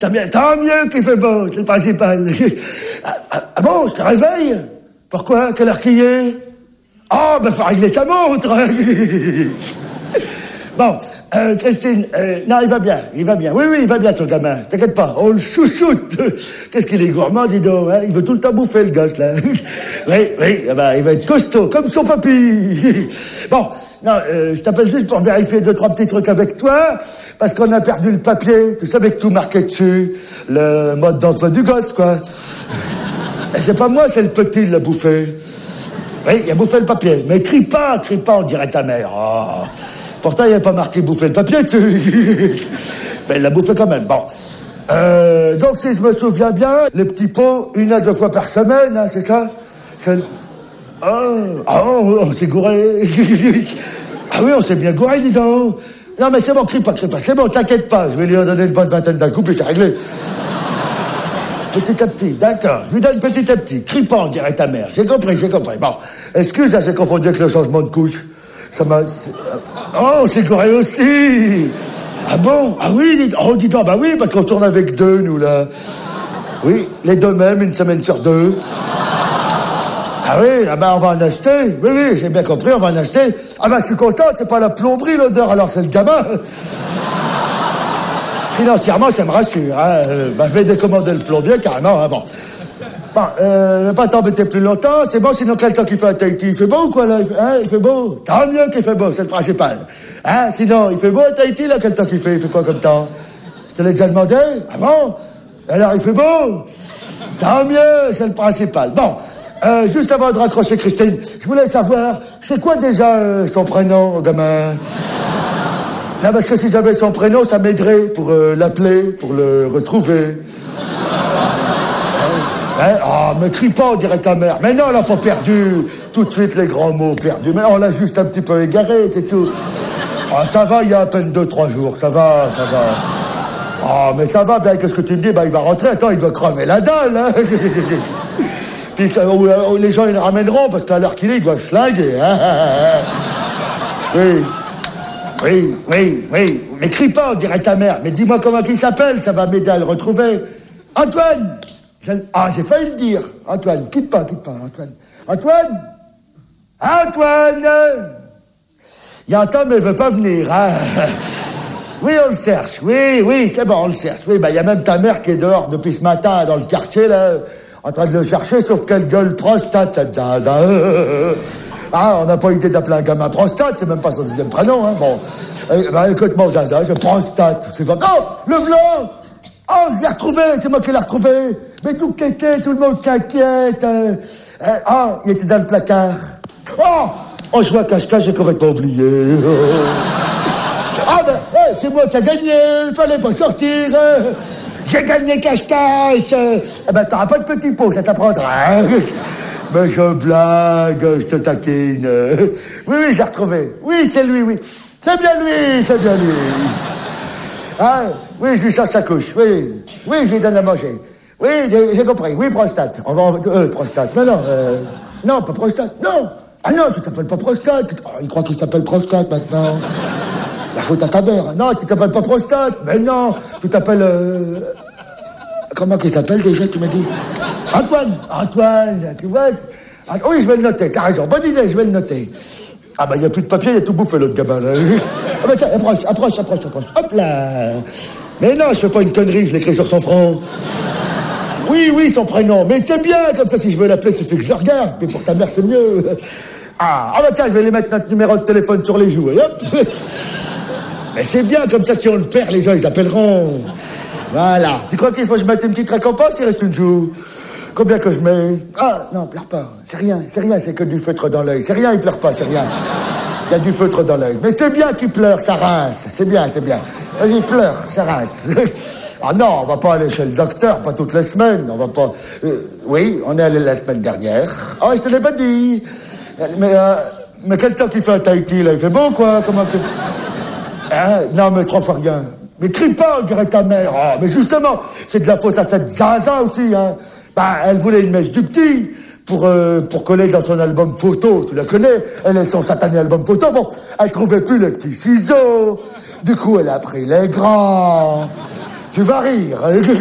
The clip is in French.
Tant mieux qu'il fait beau, c'est le principal. Ah bon, je te réveille? Pourquoi? Quelle heure qu'il est? Oh, ben faut régler ta montre. Bon, Christine, non, il va bien. Oui, il va bien, ton gamin. T'inquiète pas, on le chouchoute. Qu'est-ce qu'il est gourmand, dis donc, hein? Il veut tout le temps bouffer, le gosse, là. Oui, ben, il va être costaud, comme son papy. Bon, non, je t'appelle juste pour vérifier 2-3 petits trucs avec toi, parce qu'on a perdu le papier, tu sais, avec tout marqué dessus, le mode d'emploi du gosse, quoi. Et c'est pas moi, c'est le petit, il l'a bouffé. Oui, il a bouffé le papier. Mais crie pas, on dirait ta mère. Oh. Pourtant, il n'y avait pas marqué bouffer le papier dessus. Mais il l'a bouffé quand même. Bon. Donc, si je me souviens bien, les petits pots, 1 à 2 fois par semaine, hein, c'est ça? On s'est gouré. Ah oui, on s'est bien gouré, dis donc. Non, mais c'est bon, crie pas. C'est bon, t'inquiète pas. Je vais lui en donner une bonne vingtaine d'un coup, puis c'est réglé. Petit à petit, d'accord. Je lui donne petit à petit. Crie pas, on dirait ta mère. J'ai compris. Bon, excuse, j'ai confondu avec le changement de couche. Ça m'a... Oh, c'est gouré aussi. Ah bon? Ah oui, dis donc, bah oui, parce qu'on tourne avec 2, nous, là. Oui, les 2 mêmes, 1 semaine sur 2. Ah oui, on va en acheter. Oui, j'ai bien compris, on va en acheter. Ah ben, je suis content, c'est pas la plomberie, l'odeur, alors c'est le gamin. Financièrement, ça me rassure, hein. Je vais décommander le plombier, carrément, hein, bon. Bon, je vais pas t'embêter plus longtemps, c'est bon, sinon quel temps qu'il fait à Tahiti? Il fait beau ou quoi, là? Il fait beau? Tant mieux qu'il fait beau, c'est le principal. Hein, sinon, il fait beau à Tahiti, là, quel temps qu'il fait? Il fait quoi comme temps? Je te l'ai déjà demandé? Ah bon? Alors, il fait beau? Tant mieux, c'est le principal. Bon, juste avant de raccrocher Christine, je voulais savoir, c'est quoi déjà son prénom, gamin? Non, parce que si j'avais son prénom, ça m'aiderait pour l'appeler, pour le retrouver. Oh, me crie pas, on dirait ta mère. Mais non, on l'a pas perdu. Tout de suite, les grands mots perdus. Mais on l'a juste un petit peu égaré, c'est tout. Oh, ça va, il y a à peine 2-3 jours. Ça va. Oh, mais ça va, bien, qu'est-ce que tu me dis? Il va rentrer. Attends, il doit crever la dalle, hein. Puis les gens, ils le ramèneront, parce qu'à l'heure qu'il est, il doit se linguer, hein. Oui. Mais crie pas, on dirait ta mère. Mais dis-moi comment il s'appelle, ça va m'aider à le retrouver. Antoine! J'ai failli le dire. Antoine, quitte pas, Antoine! Il y a un temps, mais il veut pas venir, hein. Oui, on le cherche. Oui, c'est bon, on le cherche. Oui, il y a même ta mère qui est dehors depuis ce matin, dans le quartier, là, en train de le chercher, sauf qu'elle gueule prostate, cette zaza. On n'a pas idée d'appeler un gamin prostate, c'est même pas son deuxième prénom, hein. Bon. Écoute-moi, zaza, je prostate. C'est pas... Oh, le vlan! Oh, je l'ai retrouvé, c'est moi qui l'ai retrouvé. Mais tout le monde s'inquiète. Il était dans le placard. Oh, je vois cache-cache, j'ai complètement oublié. C'est moi qui ai gagné, il fallait pas sortir. J'ai gagné cache-cache. T'auras pas de petit pot, ça t'apprendra. Mais je blague, je te taquine. Oui, je l'ai retrouvé. Oui, c'est lui, oui. C'est bien lui. Oui, je lui change sa couche, oui, je lui donne à manger. Oui, j'ai compris, oui, prostate. Prostate, non, pas prostate, non. Ah non, tu t'appelles pas prostate. Il croit qu'il s'appelle prostate maintenant. La faute à ta mère. Non, tu t'appelles pas prostate, mais non, tu t'appelles... Comment qu'il s'appelle déjà, tu m'as dit? Antoine, tu vois? Oui, je vais le noter, t'as raison, bonne idée, je vais le noter. Il n'y a plus de papier, il a tout bouffé, l'autre gamin, là. Tiens, approche. Hop là. Mais non, je fais pas une connerie, je l'écris sur son front. Oui, son prénom. Mais c'est bien, comme ça, si je veux l'appeler, c'est fait que je le regarde. Mais pour ta mère, c'est mieux. Tiens, je vais lui mettre notre numéro de téléphone sur les joues, et hop. Mais c'est bien, comme ça, si on le perd, les gens, ils appelleront. Voilà. Tu crois qu'il faut que je mette une petite récompense, il reste une joue? Combien que je mets? Non, pleure pas. C'est rien, c'est que du feutre dans l'œil. C'est rien, il pleure pas, c'est rien. Il y a du feutre dans l'œil. Mais c'est bien qu'il pleure, ça rince. C'est bien. Vas-y, pleure, ça rince. Non, on va pas aller chez le docteur, pas toutes les semaines. On va pas... oui, on est allé la semaine dernière. Je te l'ai pas dit. Mais quel temps qu'il fait à Tahiti, là? Il fait beau, quoi? Comment que... Non, mais 3 fois rien. Mais crie pas, on dirait ta mère. Mais justement, c'est de la faute à cette zaza aussi, hein. Elle voulait une mèche du petit pour coller dans son album photo. Tu la connais? Elle est son satané album photo. Bon, elle trouvait plus les petits ciseaux. Du coup, elle a pris les grands. Tu vas rire.